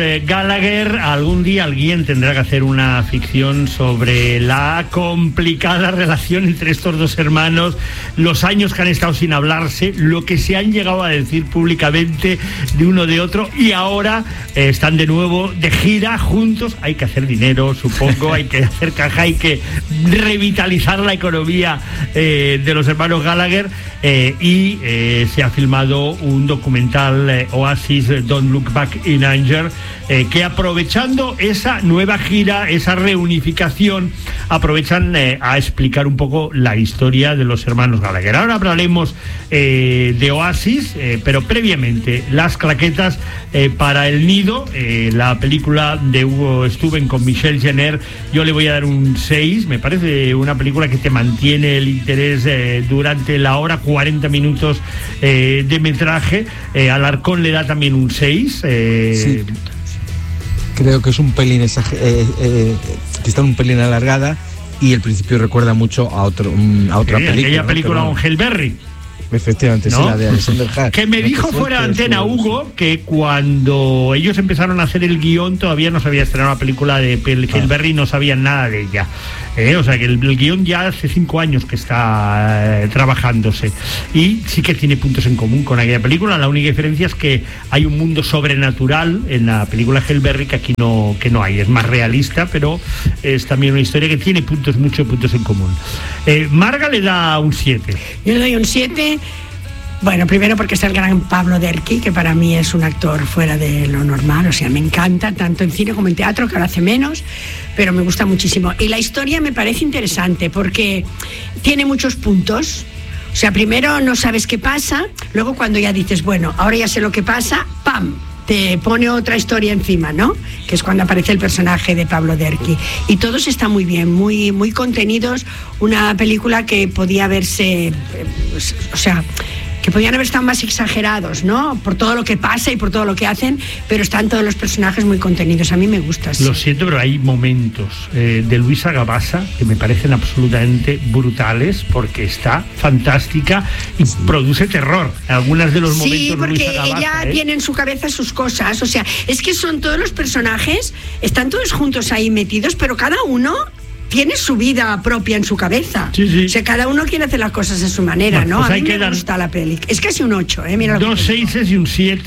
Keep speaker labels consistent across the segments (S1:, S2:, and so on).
S1: Gallagher, algún día alguien tendrá que hacer una ficción sobre la complicada relación entre estos dos hermanos, los años que han estado sin hablarse, lo que se han llegado a decir públicamente de uno de otro, y ahora están de nuevo de gira juntos. Hay que hacer dinero, supongo, hay que hacer caja, hay que revitalizar la economía de los hermanos Gallagher, y se ha filmado un documental, Oasis, Don't Look Back in Anger, que aprovechando esa nueva gira, esa reunificación, aprovechan a explicar un poco la historia de los hermanos Gallagher. Ahora hablaremos de Oasis, pero previamente Las claquetas para el nido, la película de Hugo Stuben con Michelle Jenner. Yo le voy a dar un 6, me parece una película que te mantiene el interés durante la hora, 40 minutos de metraje. Alarcón le da también un 6.
S2: Sí. Creo que es un pelín que está un pelín alargada, y el principio recuerda mucho a otra película.
S1: Aquella película con Halle Berry.
S2: Efectivamente, ¿no? Sí, la de Alexander Hart.
S1: Que me dijo fuera de antena Hugo que cuando ellos empezaron a hacer el guión todavía no se había estrenado la película de Halle Berry, no sabían nada de ella. O sea que el guión ya hace 5 años que está trabajándose, y sí que tiene puntos en común con aquella película. La única diferencia es que hay un mundo sobrenatural en la película Halle Berry que aquí no hay. Es más realista, pero es también una historia que tiene muchos puntos en común. Marga le da un 7.
S3: Yo le doy un 7. Bueno, primero porque está el gran Pablo Derqui, que para mí es un actor fuera de lo normal, o sea, me encanta, tanto en cine como en teatro, que ahora hace menos, pero me gusta muchísimo. Y la historia me parece interesante porque tiene muchos puntos. O sea, primero no sabes qué pasa, luego cuando ya dices, bueno, ahora ya sé lo que pasa, ¡pam!, te pone otra historia encima, ¿no? Que es cuando aparece el personaje de Pablo Derqui. Y todos están muy bien, muy, muy contenidos. Una película que podía verse, o sea, que podían haber estado más exagerados, ¿no? Por todo lo que pasa y por todo lo que hacen, pero están todos los personajes muy contenidos. A mí me gusta. Sí.
S1: Lo siento, pero hay momentos de Luisa Gabasa que me parecen absolutamente brutales, porque está fantástica y produce terror. Algunas de los momentos.
S3: Sí, porque
S1: Luisa Gabasa,
S3: ella tiene en su cabeza sus cosas. O sea, es que son todos los personajes, están todos juntos ahí metidos, pero cada uno tiene su vida propia en su cabeza.
S1: Sí.
S3: O sea, cada uno quiere hacer las cosas a su manera, bueno, ¿no? Pues a mí me gusta la peli. Es casi un 8, mira.
S1: 2 6 y un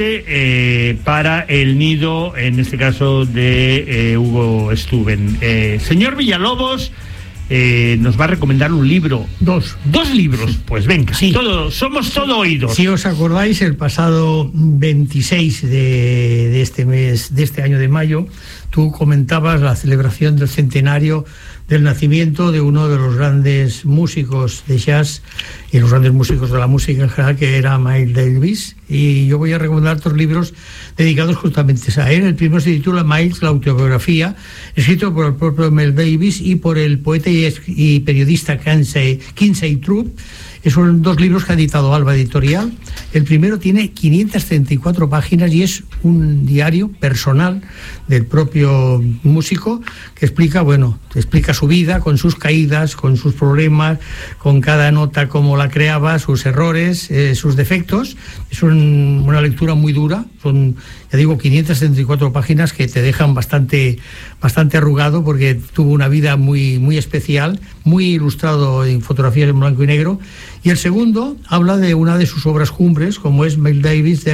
S1: 7 para el nido, en este caso de Hugo Stuben. Señor Villalobos nos va a recomendar un libro. Dos libros. Pues venga, sí. Somos todo oídos.
S4: Si os acordáis, el pasado 26 de este mes, de este año de mayo, tú comentabas la celebración del centenario del nacimiento de uno de los grandes músicos de jazz y los grandes músicos de la música en general, que era Miles Davis, y yo voy a recomendar 2 libros dedicados justamente a él. El primero se titula Miles, la autobiografía, escrito por el propio Miles Davis y por el poeta y periodista Kinsey Troop. Son 2 libros que ha editado Alba Editorial. El primero tiene 534 páginas y es un diario personal del propio músico que explica su vida con sus caídas, con sus problemas, con cada nota cómo la creaba, sus errores, sus defectos. Es una lectura muy dura. Son, ya digo, 534 páginas que te dejan bastante arrugado, porque tuvo una vida muy, muy especial, muy ilustrado en fotografías en blanco y negro. Y el segundo habla de una de sus obras cumbres, como es Miles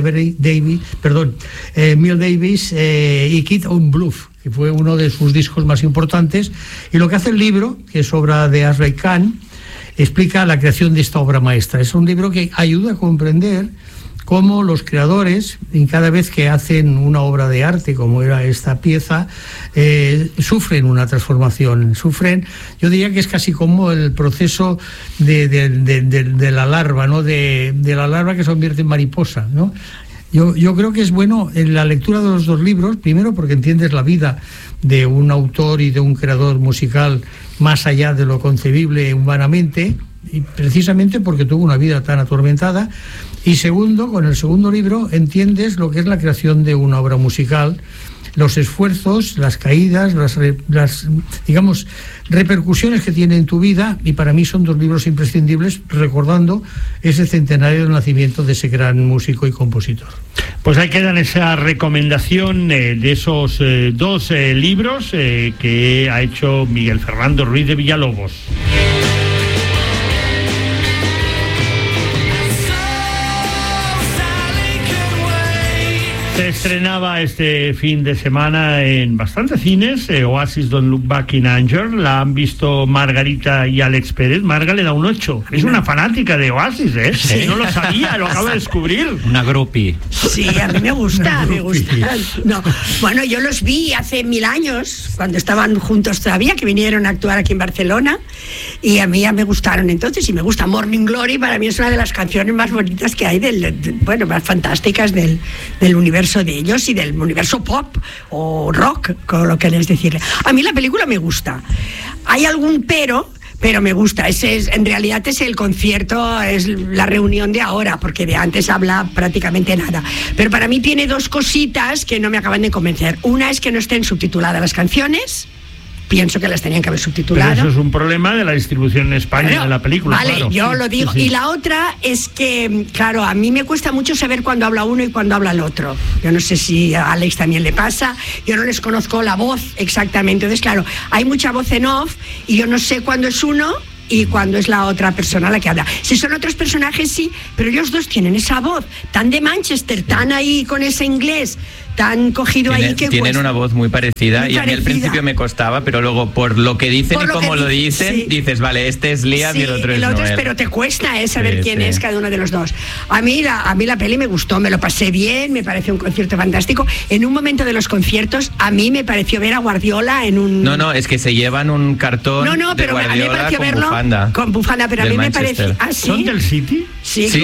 S4: Davis y Kid on Bluff, que fue uno de sus discos más importantes. Y lo que hace el libro, que es obra de Ashley Kahn, explica la creación de esta obra maestra. Es un libro que ayuda a comprender cómo los creadores, en cada vez que hacen una obra de arte, como era esta pieza, sufren una transformación, yo diría que es casi como el proceso de la larva, ¿no? De la larva que se convierte en mariposa, ¿no? Yo creo que es bueno en la lectura de los 2 libros, primero porque entiendes la vida de un autor y de un creador musical más allá de lo concebible humanamente, y precisamente porque tuvo una vida tan atormentada, Y segundo, con el segundo libro entiendes lo que es la creación de una obra musical, los esfuerzos, las caídas, las digamos, repercusiones que tiene en tu vida, y para mí son 2 libros imprescindibles recordando ese centenario del nacimiento de ese gran músico y compositor.
S1: Pues ahí quedan esa recomendación de esos 2 libros que ha hecho Miguel Fernando Ruiz de Villalobos. Se estrenaba este fin de semana en bastantes cines Oasis Don't Look Back in Anger. La han visto Margarita y Alex Pérez. Marga le da un 8. Es una fanática de Oasis, ¿eh? Sí. No lo sabía, lo acabo de descubrir.
S5: Una groupie.
S3: Sí, a mí me gusta, me gusta. No, bueno, yo los vi hace 1000 años, cuando estaban juntos todavía, que vinieron a actuar aquí en Barcelona, y a mí ya me gustaron entonces, y me gusta Morning Glory. Para mí es una de las canciones más bonitas que hay, bueno, más fantásticas del universo de ellos y del universo pop o rock, con lo que les decir. A mí la película me gusta. Hay algún pero me gusta. En realidad es el concierto, es la reunión de ahora, porque de antes habla prácticamente nada. Pero para mí tiene 2 cositas que no me acaban de convencer. Una es que no estén subtituladas las canciones. Pienso que las tenían que haber subtitulado.
S1: Pero eso es un problema de la distribución en España de la película.
S3: Vale,
S1: claro.
S3: Yo lo digo. Sí. Y la otra es que, claro, a mí me cuesta mucho saber cuándo habla uno y cuándo habla el otro. Yo no sé si a Alex también le pasa. Yo no les conozco la voz exactamente. Entonces, claro, hay mucha voz en off y yo no sé cuándo es uno y cuándo es la otra persona la que habla. Si son otros personajes, sí, pero ellos 2 tienen esa voz tan de Manchester, tan ahí con ese inglés, tan cogido ahí que
S5: tienen una voz muy parecida, y a mí al principio me costaba, pero luego por lo que dicen y cómo lo dicen, sí, dices, vale, este es Liam y el otro es Noel.
S3: Pero te cuesta saber quién es cada uno de los 2. A mí la peli me gustó, me lo pasé bien, me pareció un concierto fantástico. En un momento de los conciertos a mí me pareció ver a Guardiola en un...
S5: No, es que se llevan un cartón de Guardiola, a mí me pareció con verlo
S3: con bufanda, pero a mí me parece... ¿Ah, sí?
S1: ¿Son del City?
S3: Sí.
S5: Sí.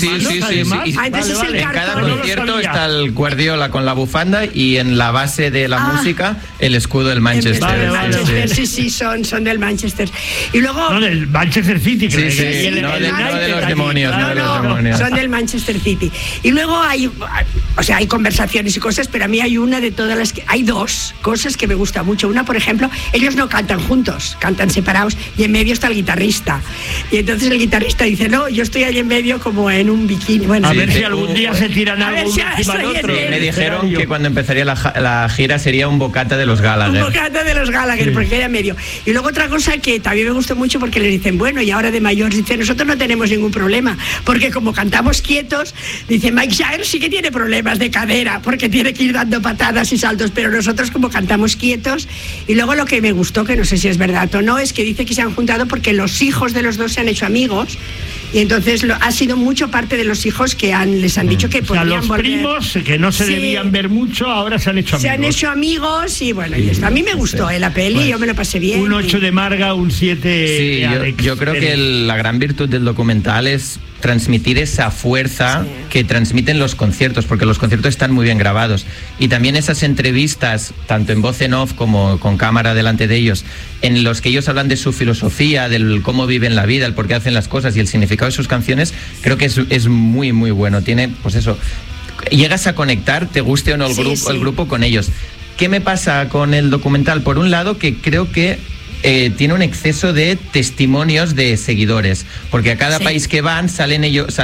S5: En cada concierto está el Guardiola con la bufanda y en la base de la música el escudo del Manchester.
S3: Sí, son del Manchester. Y luego...
S1: No, del Manchester City, creo.
S5: Sí, no de los demonios.
S3: Son del Manchester City. Y luego hay conversaciones y cosas, pero a mí hay una de todas las que... Hay 2 cosas que me gustan mucho. Una, por ejemplo, ellos no cantan juntos, cantan separados, y en medio está el guitarrista. Y entonces el guitarrista dice, no, yo estoy ahí en medio como en un bikini. Bueno,
S1: a ver si algún día se tiran algo encima del otro.
S5: Me dijeron que cuando empezaría la gira sería un bocata de los Gallagher.
S3: Un bocata de los Gallagher, porque era medio. Y luego otra cosa que también me gustó mucho, porque le dicen, bueno, y ahora de mayor, dice, nosotros no tenemos ningún problema, porque como cantamos quietos, dice, Mick Jagger sí que tiene problemas de cadera, porque tiene que ir dando patadas y saltos, pero nosotros como cantamos quietos. Y luego lo que me gustó, que no sé si es verdad o no, es que dice que se han juntado porque los hijos de los 2 se han hecho amigos, y entonces ha sido mucho parte de los hijos que les han dicho que podían
S1: los
S3: volver.
S1: Primos que no se debían ver mucho, ahora se han hecho amigos.
S3: Se han hecho amigos y bueno, y esto. A mí me gustó la peli, yo me lo pasé bien.
S1: Un 8 de Marga, un 7 de Alex.
S5: Yo creo que la gran virtud del documental es transmitir esa fuerza que transmiten los conciertos, porque los conciertos están muy bien grabados, y también esas entrevistas, tanto en voz en off como con cámara delante de ellos, en los que ellos hablan de su filosofía, del cómo viven la vida, el por qué hacen las cosas y el significado de sus canciones. Creo que es muy muy bueno. Tiene, pues eso, llegas a conectar, te guste o no el grupo con ellos. ¿Qué me pasa con el documental? Por un lado, que creo que tiene un exceso de testimonios de seguidores, porque a cada país que van salen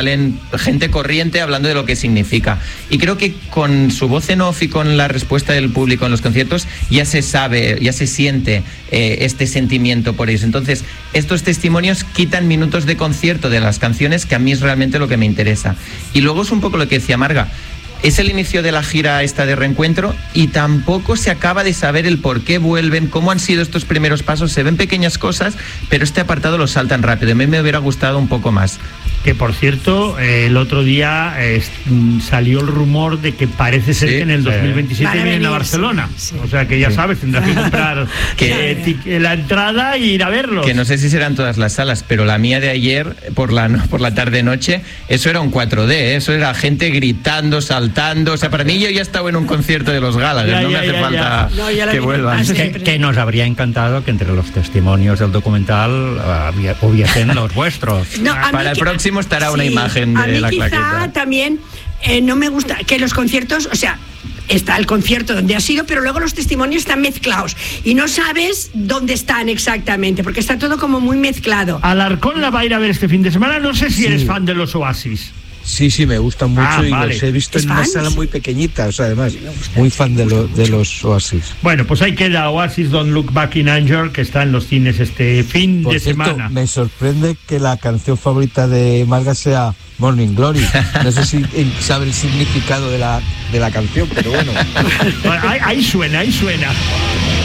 S5: gente corriente hablando de lo que significa, y creo que con su voz en off y con la respuesta del público en los conciertos ya se sabe, ya se siente este sentimiento por ellos. Entonces estos testimonios quitan minutos de concierto de las canciones, que a mí es realmente lo que me interesa. Y luego es un poco lo que decía Marga, es el inicio de la gira esta de reencuentro, y tampoco se acaba de saber el por qué vuelven, cómo han sido estos primeros pasos. Se ven pequeñas cosas, pero este apartado lo saltan rápido. A mí me hubiera gustado un poco más.
S1: Que por cierto, el otro día salió el rumor de que parece ser que en el 2027 vienen a Barcelona. Sí. O sea que ya sabes, tendrás que comprar la entrada y ir a verlos.
S5: Que no sé si serán todas las salas, pero la mía de ayer, por la tarde-noche, eso era un 4D, eso era gente gritando, saltando. O sea, para mí yo ya estaba en un concierto de los Gallagher, no me hace falta que vuelvan.
S6: Que nos habría encantado que entre los testimonios del documental hubiesen los vuestros.
S5: Para el próximo mostrará una imagen de la claqueta.
S3: A mí quizá también no me gusta que los conciertos, o sea, está el concierto donde ha sido, pero luego los testimonios están mezclados y no sabes dónde están exactamente, porque está todo como muy mezclado.
S1: Alarcón la va a ir a ver este fin de semana, no sé si eres fan de los Oasis.
S2: Sí, me gustan mucho y los he visto en una sala muy pequeñita, o sea, además, muy fan de los Oasis.
S1: Bueno, pues ahí queda Oasis Don't Look Back in Anger, que está en los cines este fin de semana.
S2: Me sorprende que la canción favorita de Marga sea Morning Glory. No sé si sabe el significado de la canción, pero bueno.
S1: Ahí suena.